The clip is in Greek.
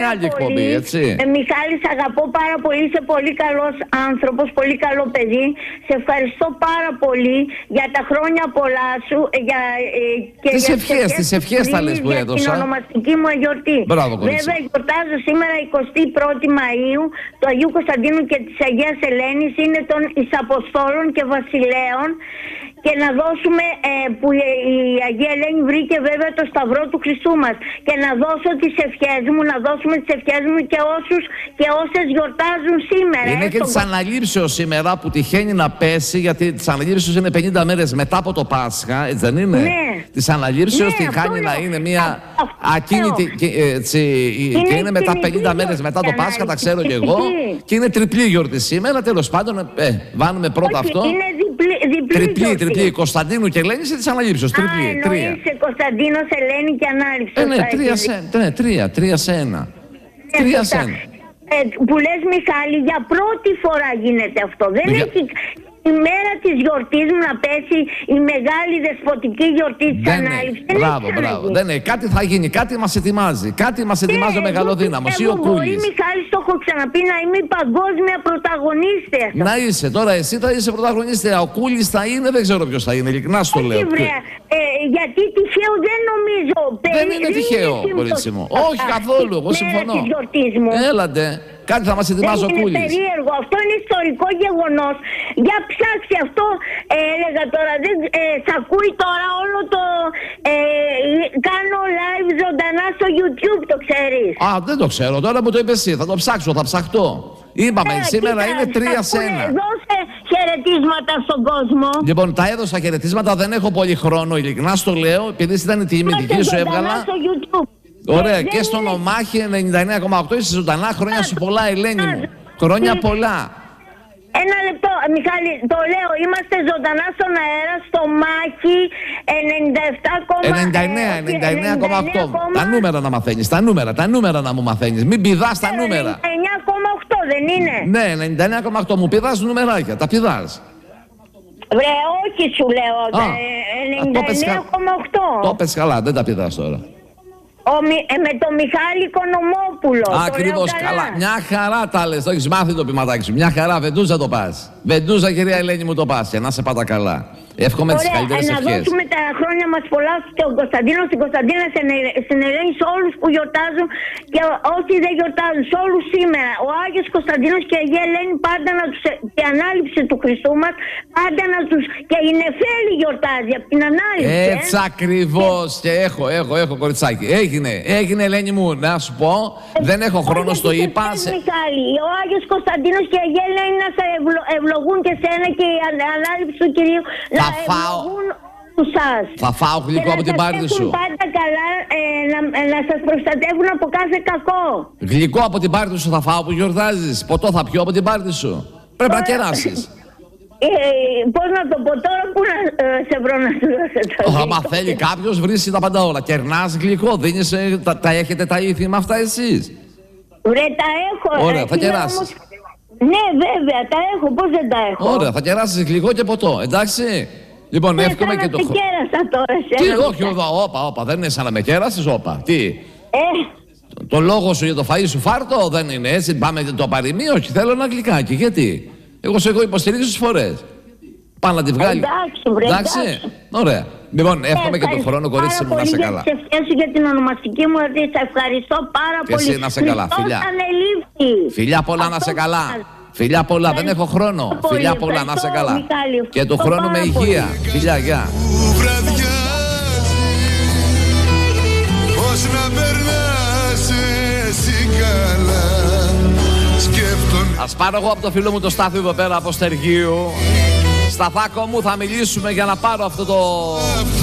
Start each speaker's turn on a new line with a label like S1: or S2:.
S1: άλλη εκπομπή, έτσι.
S2: Μιχάλη, σ' αγαπώ πάρα πολύ. Είσαι πολύ καλός άνθρωπος, πολύ καλό παιδί. Σε ευχαριστώ πάρα πολύ για τα χρόνια πολλά σου.
S1: Τις ευχές τα λες που έδωσα.
S2: Για την ονομαστική μου εορτή.
S1: Μπράβο, κορίτσι.
S2: Βέβαια, γιορτάζω σήμερα 21η Μαΐου του Αγίου Κωνσταντίνου και της Αγίας Ελένης. Είναι των Εισαποστόλων και Βασιλέων. Και να δώσουμε, που η Αγία Ελένη βρήκε βέβαια το Σταυρό του Χριστού μας. Και να δώσω τις ευχές μου, να δώσουμε τις ευχές μου και όσους και όσες γιορτάζουν σήμερα.
S1: Είναι και της Αναλήψεως σήμερα που τυχαίνει να πέσει, γιατί της Αναλήψεως είναι 50 μέρες μετά από το Πάσχα, έτσι δεν είναι?
S2: Ναι.
S1: Της Αναλήψεως τυχάνει να είναι μια ακίνητη, και είναι μετά 50 μέρες μετά το Πάσχα, τα ξέρω κι εγώ. Και είναι τριπλή γιορτή σήμερα, τέλος πάντων, βάνουμε πρώτα αυτό.
S2: Είναι διπλή.
S1: Τριπλή, Κωνσταντίνου και Ελένης ή της Αναλήψεως. Τριπλή.
S2: Εννοείσαι Κωνσταντίνος, Ελένη και Ανάληψος.
S1: Τρία σε ένα. Τρία σε ένα.
S2: Που λες, Μιχάλη, για πρώτη φορά γίνεται αυτό. Δεν έχει η μέρα της γιορτής μου να πέσει η μεγάλη δεσποτική γιορτή της Ανάληψης.
S1: Μπράβο. Δεν είναι. Κάτι θα γίνει, κάτι μας ετοιμάζει. Κάτι μας ετοιμάζει ο Μεγαλοδύναμος ή ο Κούλης.
S2: Μπορεί, Μιχάλη, το έχω ξαναπεί, να είμαι η παγκόσμια πρωταγωνίστρια.
S1: Να είσαι, τώρα εσύ θα είσαι πρωταγωνίστρια. Ο Κούλης θα είναι, δεν ξέρω ποιος θα είναι. Ειλικρινά στο λέω.
S2: Γιατί τυχαίο δεν νομίζω.
S1: Δεν είναι τυχαίο, κορίτσι μου. Όχι καθόλου, εγώ συμφωνώ. Έλατε. Κάτι θα μας ετοιμάζει ο Κούλης.
S2: Είναι περίεργο. Αυτό είναι ιστορικό γεγονός. Για ψάξει αυτό, έλεγα τώρα. Σ' ακούει τώρα όλο το... κάνω live ζωντανά στο YouTube, το ξέρεις?
S1: Α, δεν το ξέρω. Τώρα μου το είπες εσύ. Θα το ψάξω, θα ψαχτώ. Είπαμε, σήμερα είναι 3 σε 1.
S2: Δώσε χαιρετίσματα στον κόσμο.
S1: Λοιπόν, τα έδωσα χαιρετίσματα, δεν έχω πολύ χρόνο. Ειλικρινά στο λέω, επειδή ήταν η τιμητική σου έβγαλα.
S2: Στο YouTube.
S1: Ωραία, και στον Ομάχη 99,8 είσαι ζωντανά. Χρόνια σου πολλά, Ελένη μου. Χρόνια πολλά.
S2: Ένα λεπτό, Μιχάλη, το λέω. Είμαστε ζωντανά στον αέρα, στο Μάχη
S1: 99,8. Τα νούμερα να μαθαίνεις, τα νούμερα να μου μαθαίνεις. Μην πηδάς τα νούμερα.
S2: 99,8 δεν είναι?
S1: Ναι, 99,8. Μου πηδάς νουμεράκια, τα πηδάς.
S2: Βρε, όχι σου λέω. 99,8.
S1: Το πες καλά, δεν τα πηδάς τώρα.
S2: Με το Μιχάλη Οικονομόπουλο.
S1: Ακριβώς, καλά. Μια χαρά τα λες. Το έχεις μάθει το ποιηματάκι σου. Μια χαρά, Βεντούζα το πας. Βεντούζα, κυρία Ελένη μου, το πας. Και να σε πάτα καλά. Εύχομαι τις καλύτερες ευχές.
S2: Να δώσουμε τα χρόνια μας πολλά στον Κωνσταντίνο, στην Κωνσταντίνα, στην Ελένη, σε όλους που γιορτάζουν και όσοι δεν γιορτάζουν, σε όλους σήμερα. Ο Άγιος Κωνσταντίνος και η Αγία Ελένη πάντα να τους, και η Ανάληψη του Χριστού μας, πάντα να τους, και η Νεφέλη γιορτάζει από την Ανάληψη.
S1: Έτσι ακριβώς. Και έχω κοριτσάκι. Έγινε Ελένη μου, να σου πω, δεν έχω χρόνο, στο είπα.
S2: Μιχάλη, ο Άγιος Κωνσταντίνος και η Αγία Ελένη να σε ευλογούν και σένα και η Ανάληψη του Κυρίου.
S1: Θα φάω γλυκό από την πάρτι σου.
S2: Πάντα καλά, να σας προστατεύουν από κάθε κακό.
S1: Γλυκό από την πάρτι σου θα φάω που γιορτάζεις. Ποτό θα πιω από την πάρτι σου. Πρέπει να κεράσεις.
S2: Πώς να το πω τώρα, πού να σε βρω να σου δώσω το?
S1: Άμα θέλει κάποιος, βρίσκει τα πάντα όλα. Κερνάς γλυκό, δίνεις, τα έχετε τα ήθη με αυτά εσείς?
S2: Βρε, τα έχω.
S1: Ωραία, θα κεράσεις.
S2: Ναι, βέβαια, τα έχω. Πώς δεν τα έχω?
S1: Ωραία, θα κεράσεις γλυκό και ποτό, εντάξει. Λοιπόν, εύχομαι και το
S2: χρόνο. Κέρασα τώρα σε.
S1: Τι, όχι, όπα, δεν είναι σαν να με κέρασες, όπα. Τι. Το λόγο σου για το φαΐ σου φάρτο δεν είναι έτσι. Πάμε το παροιμί, όχι, θέλω ένα γλυκάκι. Γιατί? Εγώ σε έχω υποστηρίζει τις φορές. Πάμε να τη βγάλει. Εντάξει. Ωραία. Λοιπόν, εύχομαι και τον χρόνο, κορίτσι μου, να σε καλά.
S2: Και ευχαριστώ για την ονομαστική μου εορτή. Σε ευχαριστώ πάρα πολύ.
S1: Και εσύ να σε καλά, φιλιά. Φιλιά πολλά, να σε καλά. Φιλιά πολλά, δεν έχω χρόνο. Φιλιά πολλά, να σε καλά. Και του χρόνου με υγεία. Φιλιά, γεια. Πώς να περνάς εσύ καλά. Ας πάρω εγώ από το φίλο μου το Στάθη εδώ πέρα από Στεργίου. Σταθάκο μου, θα μιλήσουμε για να πάρω αυτό το